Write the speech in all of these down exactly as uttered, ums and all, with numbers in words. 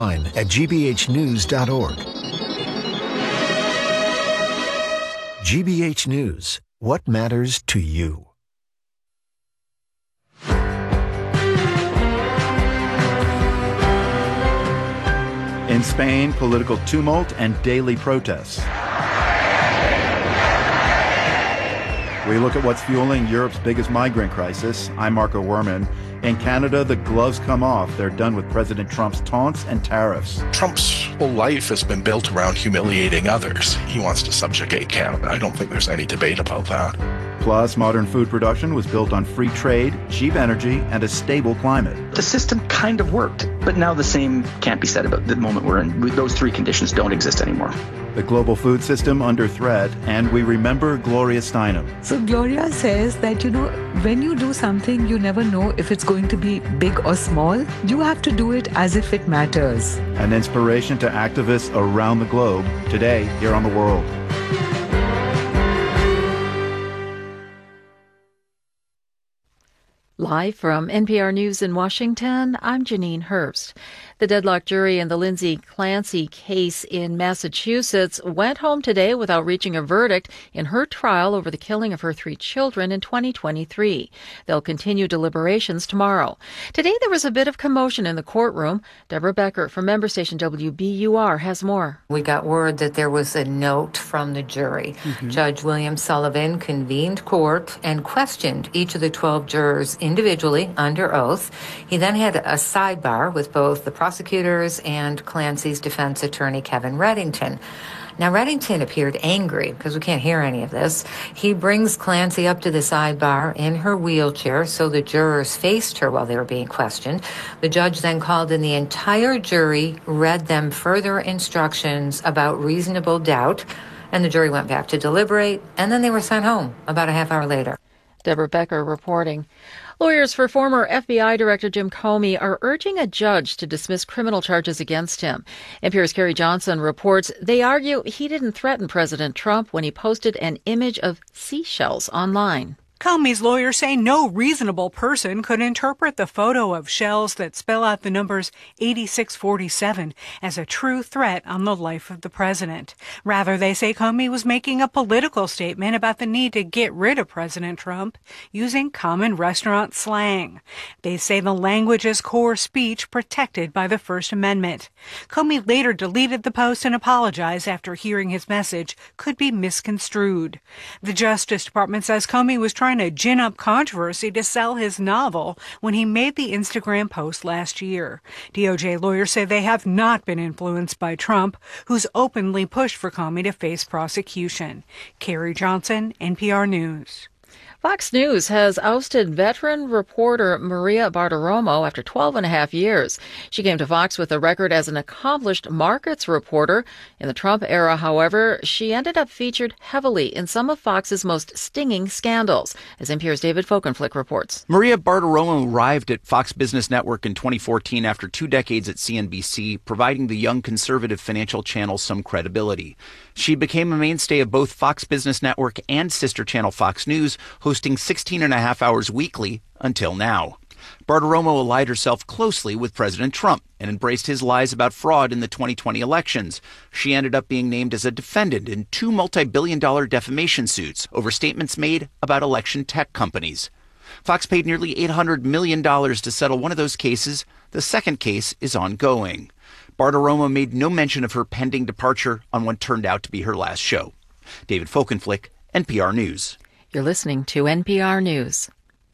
at g b h news dot org. G B H News. What matters to you? In Spain, political tumult and daily protests. We look at what's fueling Europe's biggest migrant crisis. I'm Marco Werman. In Canada, the gloves come off. They're done with President Trump's taunts and tariffs. Trump's whole life has been built around humiliating others. He wants to subjugate Canada. I don't think there's any debate about that. Plus, modern food production was built on free trade, cheap energy, and a stable climate. The system kind of worked, but now the same can't be said about the moment we're in. Those three conditions don't exist anymore. The global food system under threat, and we remember Gloria Steinem. So Gloria says that, you know, when you do something, you never know if it's going to be big or small. You have to do it as if it matters. An inspiration to activists around the globe. Today, here on The World. Live from N P R News in Washington, I'm Janine Herbst. The deadlocked jury in the Lindsay Clancy case in Massachusetts went home today without reaching a verdict in her trial over the killing of her three children in twenty twenty-three. They'll continue deliberations tomorrow. Today there was a bit of commotion in the courtroom. Deborah Becker from member station W B U R has more. We got word that there was a note from the jury. Mm-hmm. Judge William Sullivan convened court and questioned each of the twelve jurors individually under oath. He then had a sidebar with both the prosecutors and Clancy's defense attorney, Kevin Reddington. Now, Reddington appeared angry because we can't hear any of this. He brings Clancy up to the sidebar in her wheelchair so the jurors faced her while they were being questioned. The judge then called in the entire jury, read them further instructions about reasonable doubt, and the jury went back to deliberate, and then they were sent home about a half hour later. Deborah Becker reporting. Lawyers for former F B I Director Jim Comey are urging a judge to dismiss criminal charges against him. N P R's Carrie Johnson reports they argue he didn't threaten President Trump when he posted an image of seashells online. Comey's lawyers say no reasonable person could interpret the photo of shells that spell out the numbers eighty-six forty-seven as a true threat on the life of the president. Rather, they say Comey was making a political statement about the need to get rid of President Trump using common restaurant slang. They say the language is core speech protected by the First Amendment. Comey later deleted the post and apologized after hearing his message could be misconstrued. The Justice Department says Comey was trying to gin up controversy to sell his novel when he made the Instagram post last year. D O J lawyers say they have not been influenced by Trump, who's openly pushed for Comey to face prosecution. Carrie Johnson, N P R News. Fox News has ousted veteran reporter Maria Bartiromo after twelve and a half years. She came to Fox with a record as an accomplished markets reporter. In the Trump era, however, she ended up featured heavily in some of Fox's most stinging scandals, as N P R's David Folkenflik reports. Maria Bartiromo arrived at Fox Business Network in twenty fourteen after two decades at C N B C, providing the young conservative financial channel some credibility. She became a mainstay of both Fox Business Network and sister channel Fox News, hosting sixteen and a half hours weekly until now. Bartiromo allied herself closely with President Trump and embraced his lies about fraud in the twenty twenty elections. She ended up being named as a defendant in two multi-billion dollar defamation suits over statements made about election tech companies. Fox paid nearly eight hundred million dollars to settle one of those cases. The second case is ongoing. Bartiromo made no mention of her pending departure on what turned out to be her last show. David Folkenflik, N P R News. You're listening to N P R News.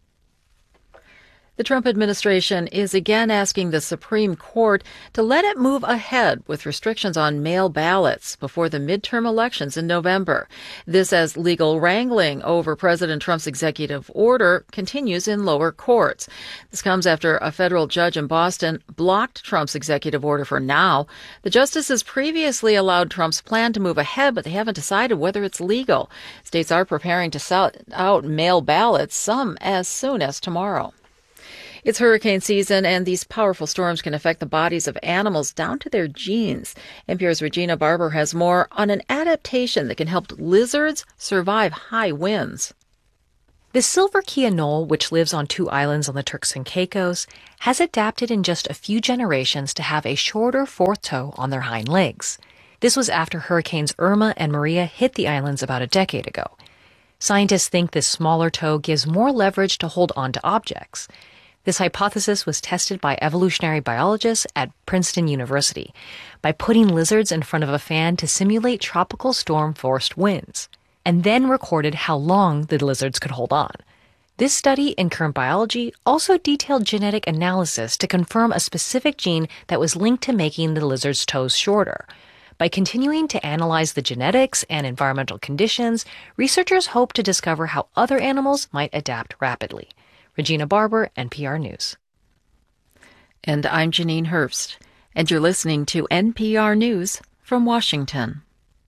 The Trump administration is again asking the Supreme Court to let it move ahead with restrictions on mail ballots before the midterm elections in November. This as legal wrangling over President Trump's executive order continues in lower courts. This comes after a federal judge in Boston blocked Trump's executive order for now. The justices previously allowed Trump's plan to move ahead, but they haven't decided whether it's legal. States are preparing to send out mail ballots, some as soon as tomorrow. It's hurricane season, and these powerful storms can affect the bodies of animals down to their genes. N P R's Regina Barber has more on an adaptation that can help lizards survive high winds. The silver key anole, which lives on two islands on the Turks and Caicos, has adapted in just a few generations to have a shorter fourth toe on their hind legs. This was after Hurricanes Irma and Maria hit the islands about a decade ago. Scientists think this smaller toe gives more leverage to hold onto objects. This hypothesis was tested by evolutionary biologists at Princeton University by putting lizards in front of a fan to simulate tropical storm-forced winds, and then recorded how long the lizards could hold on. This study in Current Biology also detailed genetic analysis to confirm a specific gene that was linked to making the lizard's toes shorter. By continuing to analyze the genetics and environmental conditions, researchers hope to discover how other animals might adapt rapidly. Regina Barber, N P R News. And I'm Janine Herbst, and you're listening to N P R News from Washington.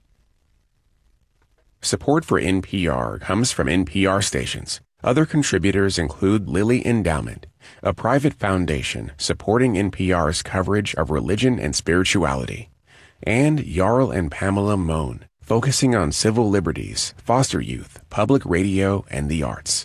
Support for N P R comes from N P R stations. Other contributors include Lilly Endowment, a private foundation supporting N P R's coverage of religion and spirituality, and Jarl and Pamela Mohn, focusing on civil liberties, foster youth, public radio, and the arts.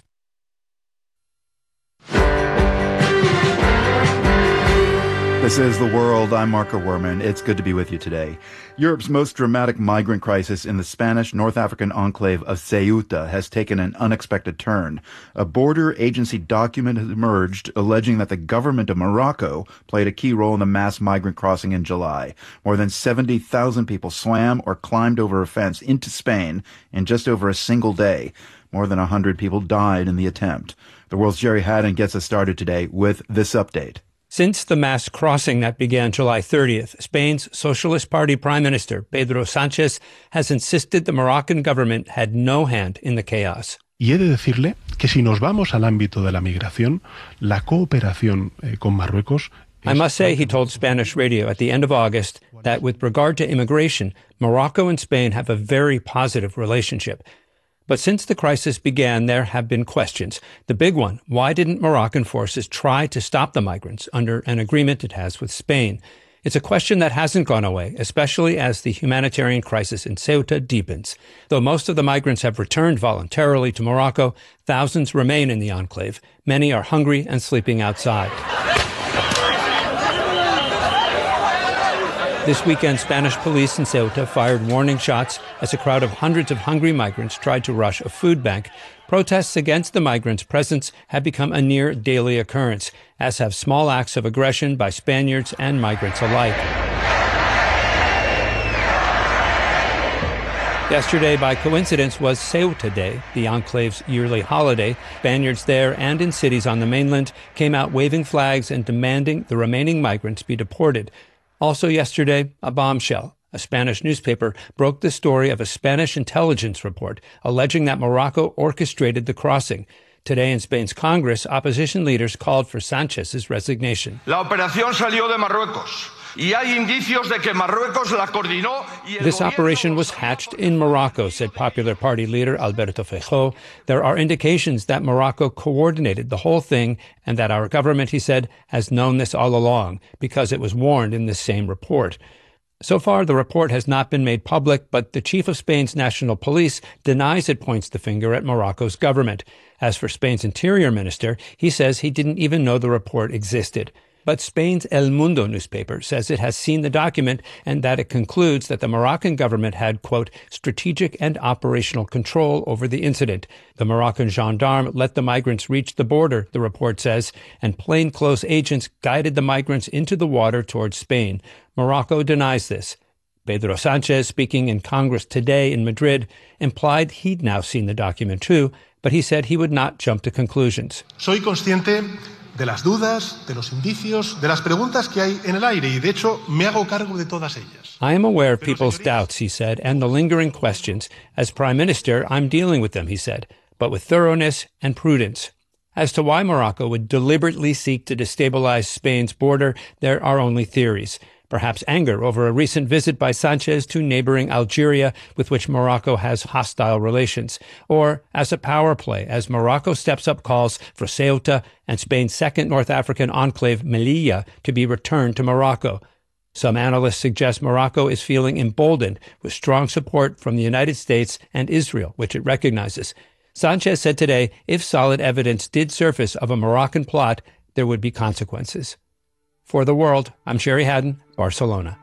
This is The World. I'm Marco Werman. It's good to be with you today. Europe's most dramatic migrant crisis in the Spanish North African enclave of Ceuta has taken an unexpected turn. A border agency document has emerged alleging that the government of Morocco played a key role in the mass migrant crossing in July. More than seventy thousand people swam or climbed over a fence into Spain in just over a single day. More than one hundred people died in the attempt. The World's Jerry Haddon gets us started today with this update. Since the mass crossing that began July thirtieth, Spain's Socialist Party Prime Minister, Pedro Sánchez, has insisted the Moroccan government had no hand in the chaos. Y he de decirle que si nos vamos al ámbito de la migración, la cooperación eh, con Marruecos... I must say, he told Spanish radio at the end of August, that with regard to immigration, Morocco and Spain have a very positive relationship. But since the crisis began, there have been questions. The big one, why didn't Moroccan forces try to stop the migrants under an agreement it has with Spain? It's a question that hasn't gone away, especially as the humanitarian crisis in Ceuta deepens. Though most of the migrants have returned voluntarily to Morocco, thousands remain in the enclave. Many are hungry and sleeping outside. This weekend, Spanish police in Ceuta fired warning shots as a crowd of hundreds of hungry migrants tried to rush a food bank. Protests against the migrants' presence have become a near daily occurrence, as have small acts of aggression by Spaniards and migrants alike. Yesterday, by coincidence, was Ceuta Day, the enclave's yearly holiday. Spaniards there and in cities on the mainland came out waving flags and demanding the remaining migrants be deported. Also yesterday, a bombshell. A Spanish newspaper broke the story of a Spanish intelligence report alleging that Morocco orchestrated the crossing. Today in Spain's Congress, opposition leaders called for Sánchez's resignation. La operación salió de Marruecos. Y hay indicios de que Marruecos la coordinó. This operation was hatched in Morocco, said Popular Party leader Alberto Feijóo. There are indications that Morocco coordinated the whole thing and that our government, he said, has known this all along because it was warned in this same report. So far, the report has not been made public, but the chief of Spain's national police denies it points the finger at Morocco's government. As for Spain's interior minister, he says he didn't even know the report existed. But Spain's El Mundo newspaper says it has seen the document and that it concludes that the Moroccan government had, quote, strategic and operational control over the incident. The Moroccan gendarme let the migrants reach the border, the report says, and plainclothes agents guided the migrants into the water towards Spain. Morocco denies this. Pedro Sánchez, speaking in Congress today in Madrid, implied he'd now seen the document too, but he said he would not jump to conclusions. Soy consciente de las dudas, de los indicios, de las preguntas que hay en el aire y de hecho me hago cargo de todas ellas. I am aware of people's doubts, he said, and the lingering questions. As Prime Minister, I'm dealing with them, he said, but with thoroughness and prudence. As to why Morocco would deliberately seek to destabilize Spain's border, there are only theories. Perhaps anger over a recent visit by Sánchez to neighboring Algeria, with which Morocco has hostile relations, or as a power play as Morocco steps up calls for Ceuta and Spain's second North African enclave, Melilla, to be returned to Morocco. Some analysts suggest Morocco is feeling emboldened with strong support from the United States and Israel, which it recognizes. Sanchez said today if solid evidence did surface of a Moroccan plot, there would be consequences. For The World, I'm Sherry Haddon, Barcelona.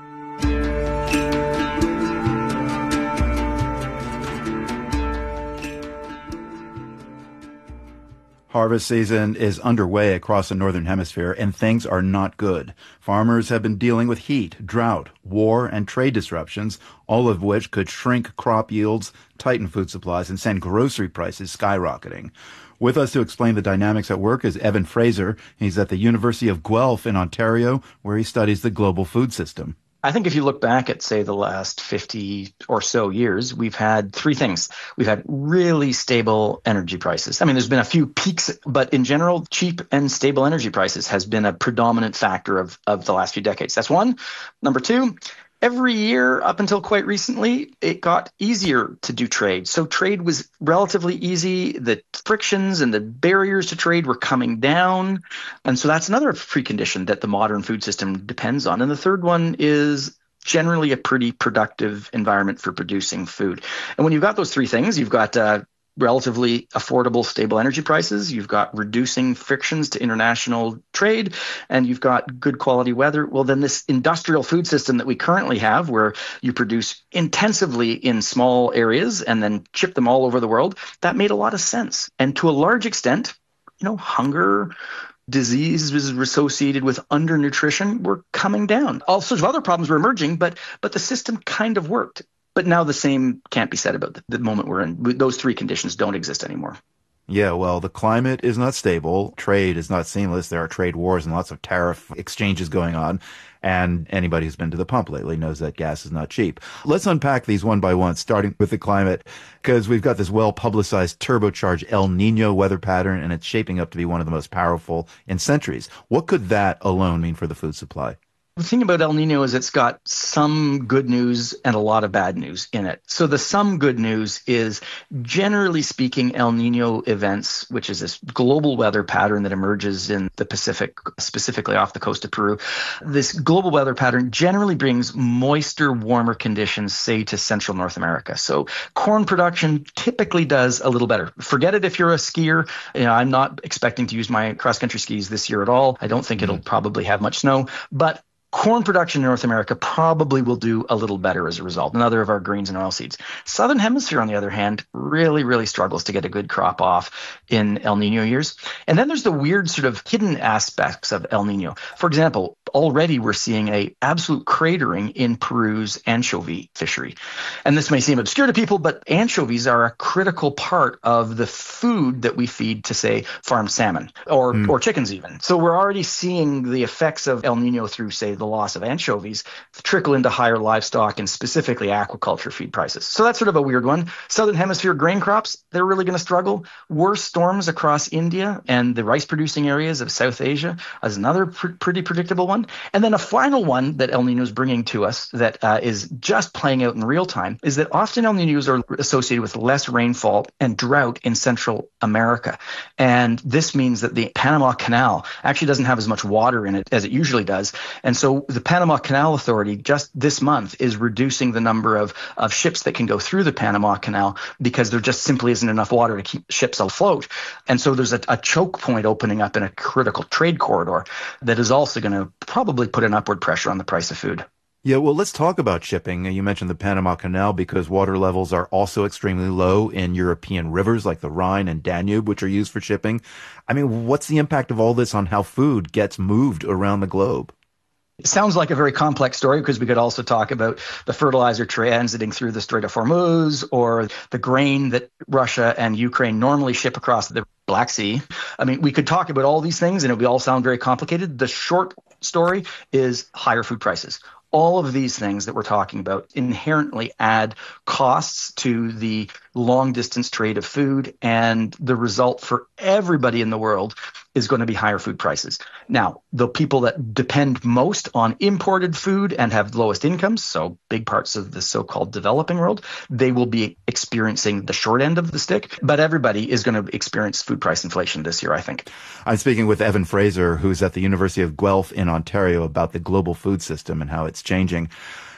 Harvest season is underway across the Northern Hemisphere, and things are not good. Farmers have been dealing with heat, drought, war, and trade disruptions, all of which could shrink crop yields, tighten food supplies, and send grocery prices skyrocketing. With us to explain the dynamics at work is Evan Fraser. He's at the University of Guelph in Ontario, where he studies the global food system. I think if you look back at, say, the last fifty or so years, we've had three things. We've had really stable energy prices. I mean, there's been a few peaks, but in general, cheap and stable energy prices has been a predominant factor of, of the last few decades. That's one. Number two, every year up until quite recently, it got easier to do trade. So trade was relatively easy. The frictions and the barriers to trade were coming down. And so that's another precondition that the modern food system depends on. And the third one is generally a pretty productive environment for producing food. And when you've got those three things, you've got uh, relatively affordable, stable energy prices, you've got reducing frictions to international trade, and you've got good quality weather. Well, then this industrial food system that we currently have, where you produce intensively in small areas and then ship them all over the world, that made a lot of sense. And to a large extent, you know, hunger, disease was associated with undernutrition were coming down. All sorts of other problems were emerging, but but the system kind of worked. But now the same can't be said about the, the moment we're in. Those three conditions don't exist anymore. Yeah, well, the climate is not stable. Trade is not seamless. There are trade wars and lots of tariff exchanges going on. And anybody who's been to the pump lately knows that gas is not cheap. Let's unpack these one by one, starting with the climate, because we've got this well-publicized turbocharged El Nino weather pattern, and it's shaping up to be one of the most powerful in centuries. What could that alone mean for the food supply? The thing about El Nino is it's got some good news and a lot of bad news in it. So the some good news is, generally speaking, El Nino events, which is this global weather pattern that emerges in the Pacific, specifically off the coast of Peru, this global weather pattern generally brings moister, warmer conditions, say, to central North America. So corn production typically does a little better. Forget it if you're a skier. You know, I'm not expecting to use my cross-country skis this year at all. I don't think it'll probably have much snow, but corn production in North America probably will do a little better as a result, another of our grains and oilseeds. Southern Hemisphere, on the other hand, really, really struggles to get a good crop off in El Nino years. And then there's the weird sort of hidden aspects of El Nino. For example, already we're seeing a absolute cratering in Peru's anchovy fishery. And this may seem obscure to people, but anchovies are a critical part of the food that we feed to, say, farmed salmon or, mm. or chickens even. So we're already seeing the effects of El Nino through, say, the loss of anchovies trickle into higher livestock and specifically aquaculture feed prices. So that's sort of a weird one. Southern Hemisphere grain crops, they're really going to struggle. Worse storms across India and the rice-producing areas of South Asia is another pr- pretty predictable one. And then a final one that El Nino is bringing to us that uh, is just playing out in real time is that often El Ninos are associated with less rainfall and drought in Central America. And this means that the Panama Canal actually doesn't have as much water in it as it usually does. And so the Panama Canal Authority just this month is reducing the number of, of ships that can go through the Panama Canal because there just simply isn't enough water to keep ships afloat. And so there's a, a choke point opening up in a critical trade corridor that is also going to probably put an upward pressure on the price of food. Yeah, well, let's talk about shipping. You mentioned the Panama Canal because water levels are also extremely low in European rivers like the Rhine and Danube, which are used for shipping. I mean, what's the impact of all this on how food gets moved around the globe? It sounds like a very complex story because we could also talk about the fertilizer transiting through the Strait of Hormuz or the grain that Russia and Ukraine normally ship across the Black Sea. I mean, we could talk about all these things and it would all sound very complicated. The short story is higher food prices. All of these things that we're talking about inherently add costs to the long-distance trade of food, and the result for everybody in the world is going to be higher food prices. Now, the people that depend most on imported food and have lowest incomes, so big parts of the so-called developing world, they will be experiencing the short end of the stick, but everybody is going to experience food price inflation this year, I think. I'm speaking with Evan Fraser, who's at the University of Guelph in Ontario, about the global food system and how it's changing.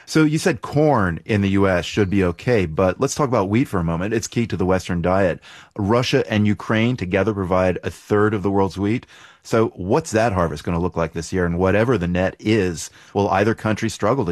So you said corn in the U S should be okay, but let's talk about wheat for a moment. It's key to the Western diet. Russia and Ukraine together provide a third of the world's wheat. So what's that harvest going to look like this year? And whatever the net is, will either country struggle to